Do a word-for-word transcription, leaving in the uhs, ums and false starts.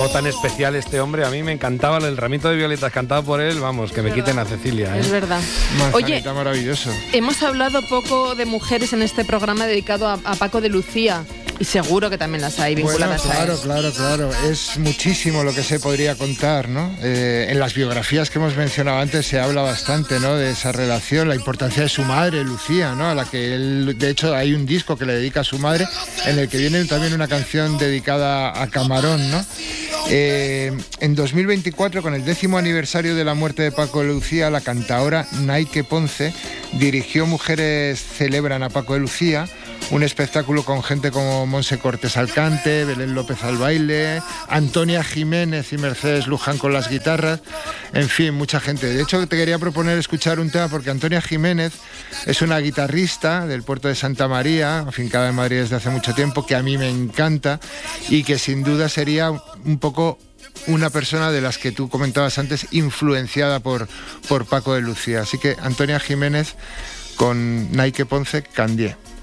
modo tan especial este hombre. A mí me encantaba el ramito de violetas cantado por él. Vamos, que me quiten a Cecilia. ¿eh? Es verdad. Oye, maravilloso. Hemos hablado poco de mujeres en este programa dedicado a, a Paco de Lucía. Y seguro que también las hay vinculadas bueno, claro, a él. Claro, claro, claro. Es muchísimo lo que se podría contar, ¿no? Eh, en las biografías que hemos mencionado antes se habla bastante, ¿no? De esa relación, la importancia de su madre, Lucía, ¿no? A la que él, de hecho, hay un disco que le dedica a su madre, en el que viene también una canción dedicada a Camarón, ¿no? Eh, en dos mil veinticuatro, con el décimo aniversario de la muerte de Paco de Lucía, la cantaora Naike Ponce dirigió Mujeres celebran a Paco de Lucía, un espectáculo con gente como Monse Cortés Alcante, Belén López al baile, Antonia Jiménez y Mercedes Luján con las guitarras, en fin, mucha gente. De hecho, te quería proponer escuchar un tema porque Antonia Jiménez es una guitarrista del puerto de Santa María, afincada en Madrid desde hace mucho tiempo, que a mí me encanta y que sin duda sería un poco una persona de las que tú comentabas antes, influenciada por, por Paco de Lucía. Así que Antonia Jiménez con Naike Ponce, Candié.